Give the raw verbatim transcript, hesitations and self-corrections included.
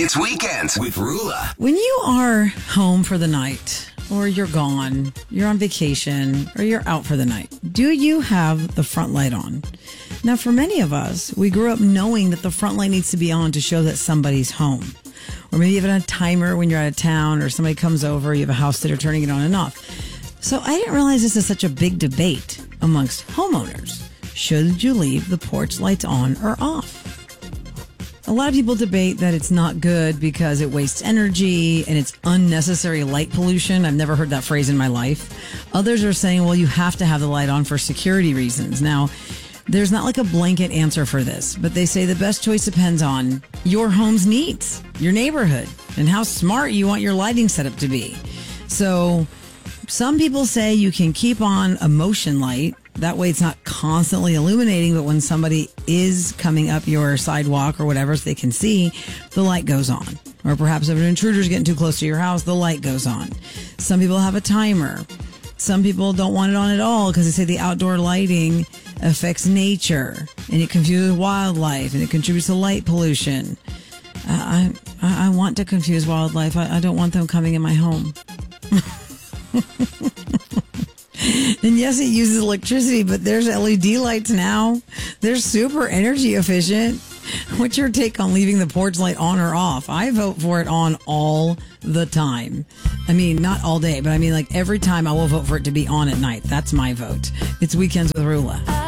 It's Weekends with Rula. When you are home for the night, or you're gone, you're on vacation, or you're out for the night, do you have the front light on? Now, for many of us, we grew up knowing that the front light needs to be on to show that somebody's home. Or maybe even a timer when you're out of town, or somebody comes over, you have a house sitter turning it on and off. So I didn't realize this is such a big debate amongst homeowners. Should you leave the porch lights on or off? A lot of people debate that it's not good because it wastes energy and it's unnecessary light pollution. I've never heard that phrase in my life. Others are saying, well, you have to have the light on for security reasons. Now, there's not like a blanket answer for this, but they say the best choice depends on your home's needs, your neighborhood, and how smart you want your lighting setup to be. So some people say you can keep on a motion light. That way it's not constantly illuminating, but when somebody is coming up your sidewalk or whatever so they can see, the light goes on. Or perhaps if an intruder's getting too close to your house, the light goes on. Some people have a timer. Some people don't want it on at all because they say the outdoor lighting affects nature and it confuses wildlife and it contributes to light pollution. Uh, I I want to confuse wildlife. I, I don't want them coming in my home. And yes, it uses electricity, but there's L E D lights now. They're super energy efficient. What's your take on leaving the porch light on or off? I vote for it on all the time. I mean, not all day, but I mean like every time I will vote for it to be on at night. That's my vote. It's Weekends with Rula.